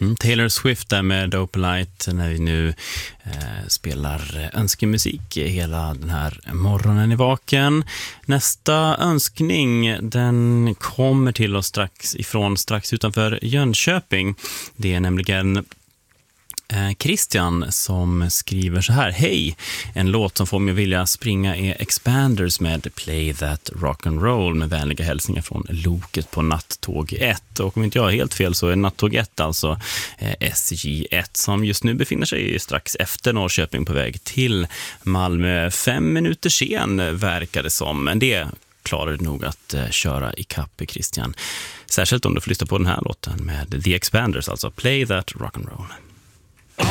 Taylor Swift där med Opalite när vi nu spelar önskemusik hela den här morgonen i vaken. Nästa önskning, den kommer till oss strax utanför Jönköping. Det är nämligen Christian som skriver så här: hej, en låt som får mig vilja springa är Expanders med Play That Rock'n'Roll, med vänliga hälsningar från Loket på Nattåg 1. Och om inte jag har helt fel så är Nattåg 1 alltså SJ1 som just nu befinner sig strax efter Norrköping på väg till Malmö. 5 minuter sen verkar det som, men det klarar du nog att köra i kapp, Christian. Särskilt om du får lyssna på den här låten med The Expanders, alltså Play That Rock'n'Roll.